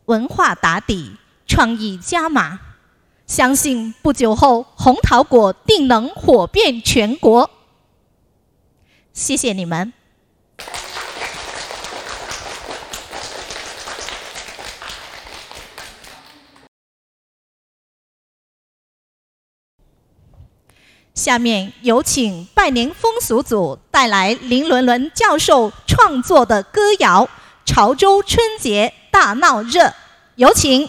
文化打底，创意加码，相信不久后红桃果定能火遍全国。谢谢你们。下面有请拜年风俗组带来林伦伦教授创作的歌谣《潮州春节大闹热》，有请。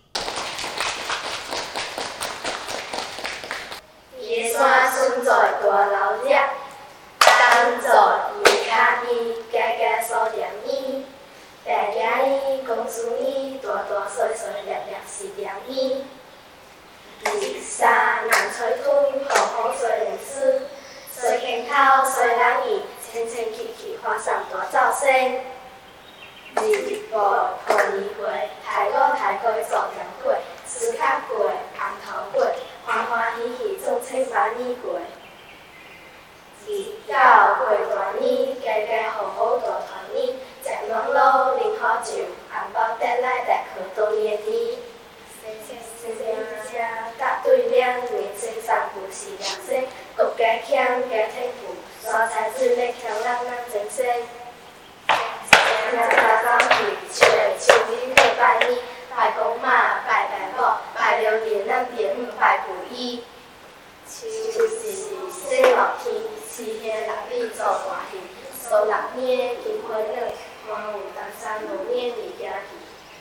野山存在大老热，当作伊卡伊，家家所念伊，大家伊公司伊，大大小小粒粒是念伊。三南吹风，好好吹人丝，吹天头，吹人意，清清气气，花上大造声。二步过年过，大哥大哥做年过，思卡过，红头过，欢欢喜喜做清白年过。二九过大年，家家好好大团圆，食暖卤，啉好酒，红包得来得去多年年。搭对联，年青三不是良生，国家强家天富，山菜水力强人人精神。大早起，出来手里去拜年，拜公妈，拜大母，拜了年咱爹母拜父姨。就是生落天，四兄六弟做大戏，数6年金花软，满有东山5年离家去。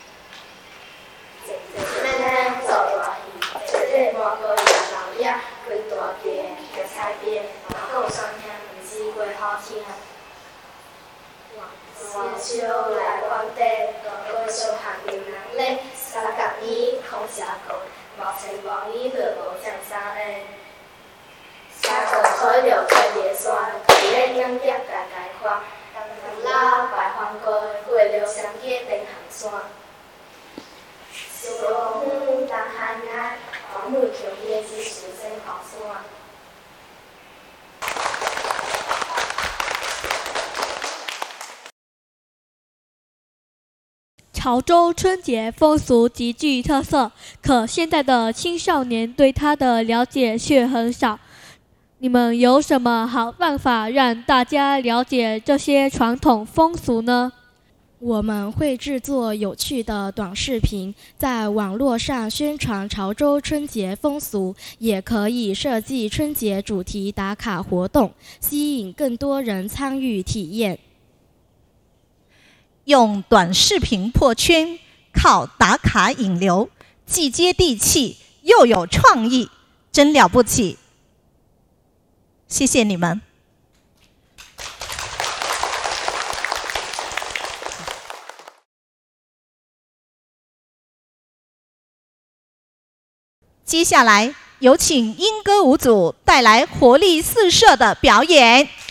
咱做大戏，这满个热闹热，开大街，叫彩边，讲双兄毋是过好听。小来关底，大哥小汉牛人咧，三角衣空社裤，无穿无衣落无将衫个。三个吹着吹叶山，地咧两碟家家看，东老拜番过，过了双街登行山。小红当汉眼，黄母桥也是树生好山。 潮州春节风俗极具特色，可现在的青少年对它的了解却很少。你们有什么好办法让大家了解这些传统风俗呢？ 我们会制作有趣的短视频，在网络上宣传潮州春节风俗，也可以设计春节主题打卡活动，吸引更多人参与体验。 用短视频破圈，靠打卡引流，既接地气又有创意，真了不起！谢谢你们。接下来有请莺歌舞组带来活力四射的表演。